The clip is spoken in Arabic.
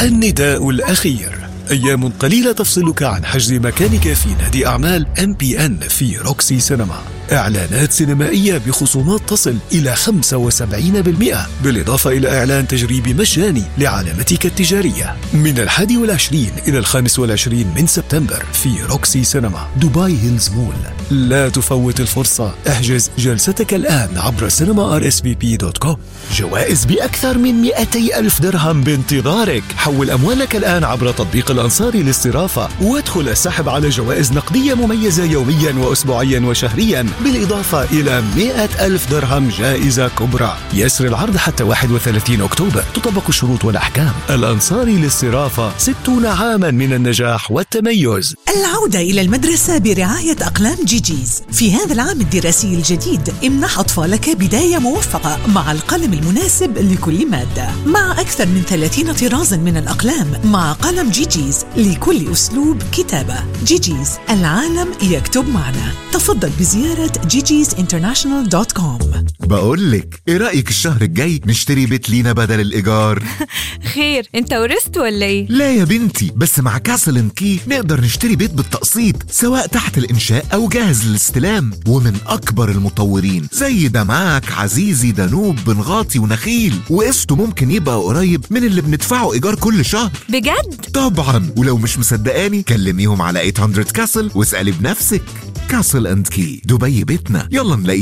النداء الأخير. أيام قليلة تفصلك عن حجز مكانك في نادي أعمال MPN في روكسي سينما. إعلانات سينمائية بخصومات تصل إلى 75%، بالإضافة إلى إعلان تجريبي مجاني لعلامتك التجارية من 21 إلى 25 من سبتمبر في روكسي سينما دبي هيلز مول. لا تفوت الفرصة، احجز جلستك الآن عبر cinema.rsvp.com. جوائز بأكثر من 200 ألف درهم بانتظارك. حول أموالك الآن عبر تطبيق الأنصاري للصرافة وادخل السحب على جوائز نقدية مميزة يوميا وأسبوعيا وشهريا، بالإضافة إلى 100 ألف درهم جائزة كبرى. يسري العرض حتى 31 أكتوبر. تطبق الشروط والأحكام. الأنصاري للصرافة، 60 عاما من النجاح والتميز. العودة إلى المدرسة برعاية أقلام جيجيز. في هذا العام الدراسي الجديد امنح أطفالك بداية موفقة مع القلم المناسب لكل مادة، مع أكثر من 30 طرازا من الأقلام، مع قلم جيجيز لكل أسلوب كتابة. جيجيز، العالم يكتب معنا. تفضل بزيارة gigizinternational.com. بقولك ايه رأيك الشهر الجاي نشتري بيت لينا بدل الإيجار؟ خير، انت ورثت ولا ايه؟ لا يا بنتي، بس مع كاسل اند كي نقدر نشتري بيت بالتقسيط، سواء تحت الإنشاء أو جاهز للاستلام، ومن أكبر المطورين زي دمعك، عزيزي، دانوب، بنغاطي ونخيل، وقسطه ممكن يبقى قريب من اللي بندفعه إيجار كل شهر. بجد؟ طبعا، ولو مش مصدقاني كلميهم على 800 كاسل واسألي بنفسك. كاسل اند كي، دبي بيتنا، يلا نلاقي